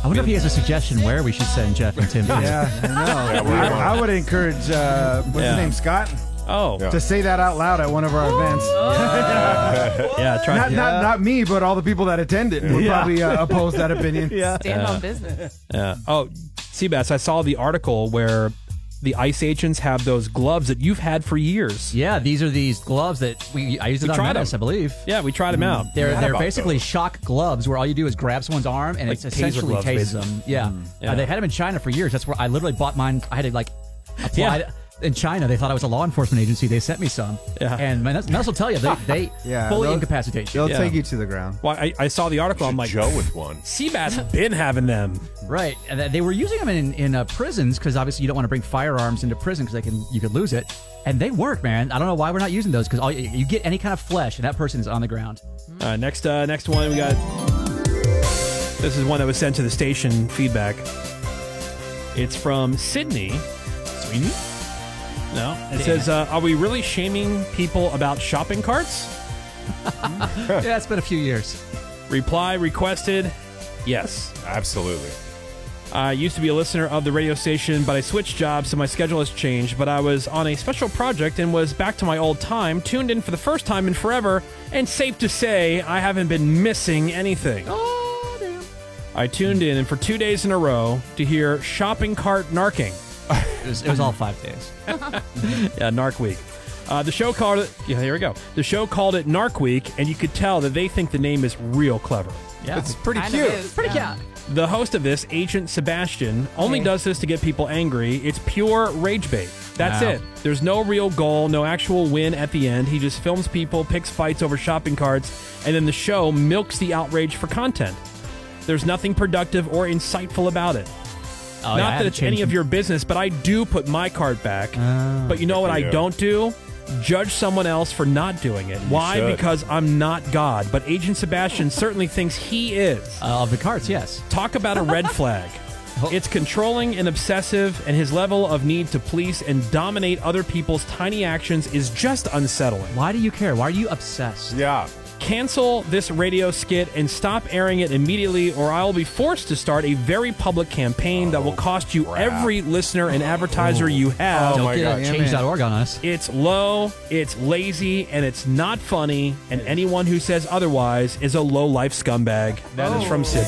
I wonder if he has a suggestion where we should send Jeff and Tim. Yeah, I know. I would encourage, what's his name, Scott? Oh. To say that out loud at one of our events. Yeah, try Not me, but all the people that attended would probably oppose that opinion. Stand on business. Yeah. Oh, Seabass, I saw the article where the ICE agents have those gloves that you've had for years. Yeah, these are these gloves that I used it on Menace, I believe. Yeah, we tried them out. They're basically shock gloves where all you do is grab someone's arm and Like it essentially gloves, tases basically. them. Yeah. They had them in China for years. That's where I literally bought mine. I had to apply it. In China, they thought I was a law enforcement agency. They sent me some. Yeah. And Menace will tell you, they fully incapacitate you. They'll take you to the ground. Well, I saw the article. I'm like, Joe with one. Seabass been having them. Right. And they were using them in prisons because obviously you don't want to bring firearms into prison because you could lose it. And they work, man. I don't know why we're not using those because you get any kind of flesh and that person is on the ground. Next one we got. This is one that was sent to the station. Feedback. It's from Sydney. Sweeney? No. It says, are we really shaming people about shopping carts? Yeah, it's been a few years. Reply requested, yes. Absolutely. I used to be a listener of the radio station, but I switched jobs, so my schedule has changed. But I was on a special project and was back to my old time, tuned in for the first time in forever, and safe to say, I haven't been missing anything. Oh, damn. I tuned in, and for 2 days in a row, to hear shopping cart narking. It was all 5 days. Yeah, Narc Week. The show called it... Yeah, here we go. The show called it Narc Week, and you could tell that they think the name is real clever. Yeah. It's pretty Kind cute. of is, Pretty yeah. cute. The host of this, Agent Sebastian, only does this to get people angry. It's pure rage bait. That's Wow. it. There's no real goal, no actual win at the end. He just films people, picks fights over shopping carts, and then the show milks the outrage for content. There's nothing productive or insightful about it. Oh, Not that it's any of your business, but I do put my cart back. But you know what I don't do? Judge someone else for not doing it. Why? should. Because I'm not God. But Agent Sebastian certainly thinks he is. Of the carts, yes. Talk about a red flag. It's controlling and obsessive, and his level of need to police and dominate other people's tiny actions is just unsettling. Why do you care? Why are you obsessed? Yeah. Cancel this radio skit and stop airing it immediately, or I will be forced to start a very public campaign that will cost you every listener and advertiser you have. Don't my get God. change.org on us. It's low, it's lazy, and it's not funny, and anyone who says otherwise is a low-life scumbag. That is from Sid.